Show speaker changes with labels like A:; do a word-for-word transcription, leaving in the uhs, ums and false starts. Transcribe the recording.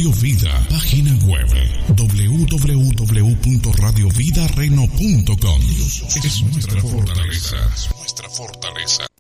A: Radio Vida, página web doble u doble u doble u punto radio vida reno punto com. Es nuestra fortaleza, es nuestra fortaleza.